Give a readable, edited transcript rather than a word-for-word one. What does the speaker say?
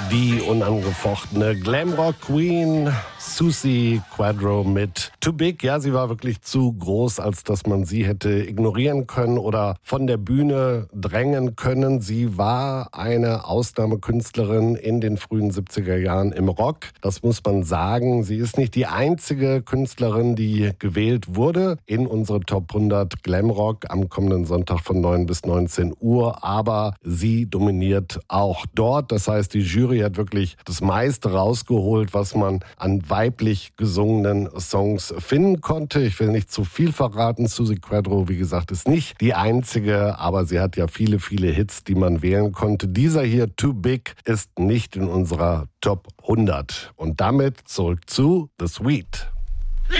Die unangefochtene Glamrock Queen Suzi Quatro mit Too Big. Ja, sie war wirklich zu groß, als dass man sie hätte ignorieren können oder von der Bühne drängen können. Sie war eine Ausnahmekünstlerin in den frühen 70er Jahren im Rock. Das muss man sagen. Sie ist nicht die einzige Künstlerin, die gewählt wurde in unsere Top 100 Glamrock am kommenden Sonntag von 9 bis 19 Uhr. Aber sie dominiert auch dort. Das heißt, die Jury hat wirklich das meiste rausgeholt, was man an weiblich gesungenen Songs finden konnte. Ich will nicht zu viel verraten. Suzi Quatro, wie gesagt, ist nicht die einzige, aber sie hat ja viele, viele Hits, die man wählen konnte. Dieser hier, Too Big, ist nicht in unserer Top 100. Und damit zurück zu The Sweet.